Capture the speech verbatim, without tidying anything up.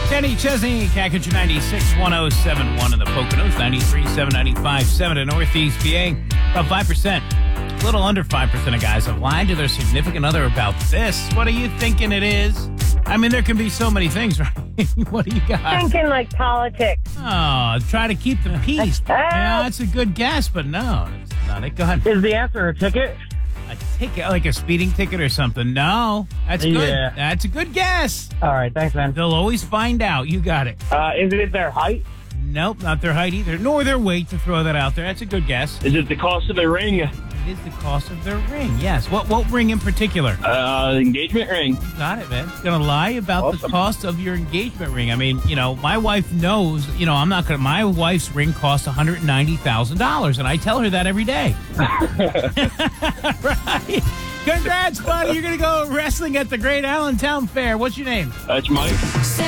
Kenny Chesney, Catch ninety-six point one oh seven one in the Poconos, ninety-three point seven, ninety-five point seven in Northeast P A. About five percent, a little under five percent of guys have lied to their significant other about this. What are you thinking it is? I mean, there can be so many things, right? What do you got? Thinking like politics. Oh, try to keep the peace. Yeah, that's a good guess, but no, it's not it. Go ahead. Is the answer a ticket? A ticket, like a speeding ticket or something. No, that's good. Yeah. That's a good guess. All right, thanks, man. They'll always find out. You got it. Uh, is it their height? Nope, not their height either, nor their weight, to throw that out there. That's a good guess. Is it the cost of the ring? It is the cost of their ring, yes. What what ring in particular? Uh, engagement ring. Got it, man. Gonna lie about Awesome. the cost of your engagement ring. I mean, you know, my wife knows, you know, I'm not gonna, my wife's ring costs one hundred ninety thousand dollars, and I tell her that every day. Right? Congrats, buddy. You're gonna go wrestling at the Great Allentown Fair. What's your name? That's Mike.